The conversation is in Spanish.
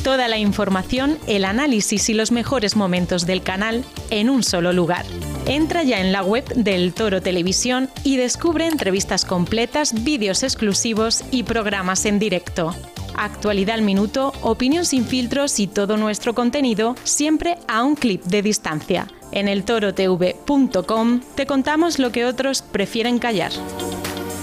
Toda la información, el análisis y los mejores momentos del canal en un solo lugar. Entra ya en la web del Toro Televisión y descubre entrevistas completas, vídeos exclusivos y programas en directo. Actualidad al minuto, opinión sin filtros y todo nuestro contenido siempre a un clic de distancia. En eltorotv.com te contamos lo que otros prefieren callar.